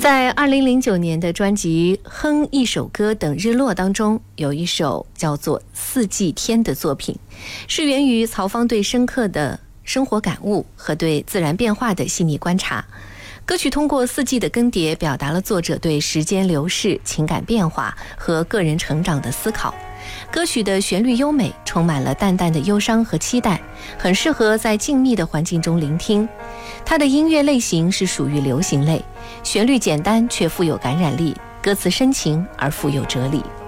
在2009年的专辑《哼一首歌等日落》当中，有一首叫做《四季天》的作品，是源于曹芳对深刻的生活感悟和对自然变化的细腻观察。歌曲通过四季的更迭，表达了作者对时间流逝、情感变化和个人成长的思考。歌曲的旋律优美，充满了淡淡的忧伤和期待，很适合在静谧的环境中聆听。它的音乐类型是属于流行类，旋律简单却富有感染力，歌词深情而富有哲理。